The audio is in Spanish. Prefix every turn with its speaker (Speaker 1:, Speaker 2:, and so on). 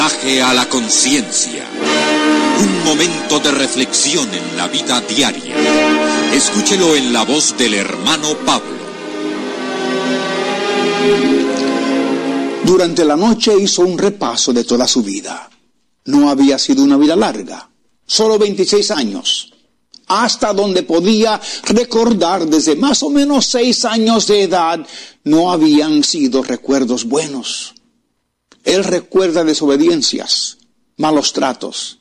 Speaker 1: Viaje a la conciencia. Un momento de reflexión en la vida diaria. Escúchelo en la voz del hermano Pablo.
Speaker 2: Durante la noche hizo un repaso de toda su vida. No había sido una vida larga, solo 26 años. Hasta donde podía recordar, desde más o menos 6 años de edad, no habían sido recuerdos buenos. Él recuerda desobediencias, malos tratos,